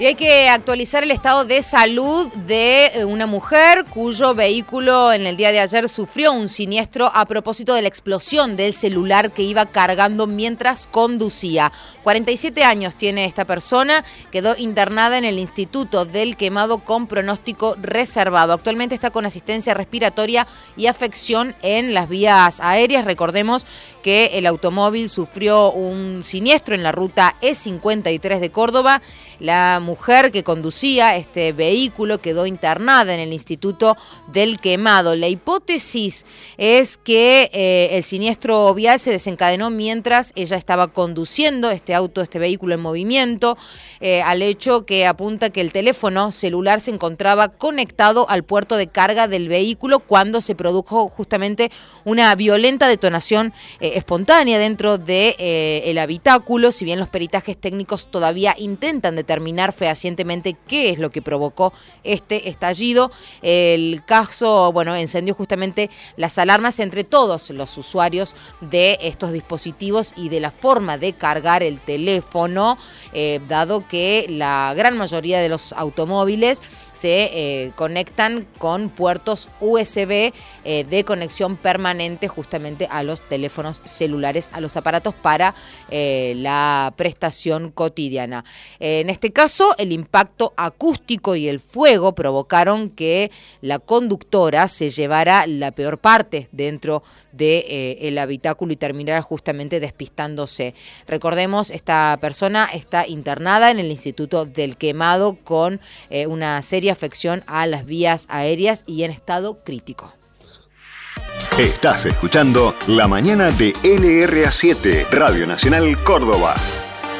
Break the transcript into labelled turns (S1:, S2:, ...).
S1: Y hay que actualizar el estado de salud de una mujer cuyo vehículo en el día de ayer sufrió un siniestro a propósito de la explosión del celular que iba cargando mientras conducía. 47 años tiene esta persona, quedó internada en el Instituto del Quemado con pronóstico reservado. Actualmente está con asistencia respiratoria y afección en las vías aéreas. Recordemos que el automóvil sufrió un siniestro en la ruta E53 de Córdoba. La mujer que conducía este vehículo quedó internada en el Instituto del Quemado. La hipótesis es que el siniestro vial se desencadenó mientras ella estaba conduciendo este vehículo en movimiento, al hecho que apunta que el teléfono celular se encontraba conectado al puerto de carga del vehículo cuando se produjo justamente una violenta detonación espontánea dentro del habitáculo. Si bien los peritajes técnicos todavía intentan determinar fehacientemente qué es lo que provocó este estallido, el caso, encendió justamente las alarmas entre todos los usuarios de estos dispositivos y de la forma de cargar el teléfono, dado que la gran mayoría de los automóviles se conectan con puertos USB de conexión permanente justamente a los teléfonos celulares, a los aparatos para la prestación cotidiana. En este caso, el impacto acústico y el fuego provocaron que la conductora se llevara la peor parte dentro del habitáculo y terminara justamente despistándose. Recordemos, esta persona está internada en el Instituto del Quemado con una seria afección a las vías aéreas y en estado crítico.
S2: Estás escuchando La Mañana de LRA7, Radio Nacional Córdoba.